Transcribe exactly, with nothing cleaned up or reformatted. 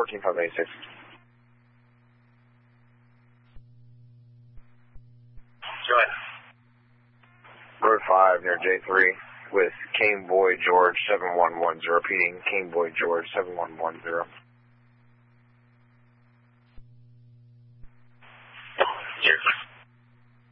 fourteen five eighty-six. Go ahead. Road five near J three with Cane Boy George seven one one zero. Repeating, Cane Boy George seven one one zero. Here.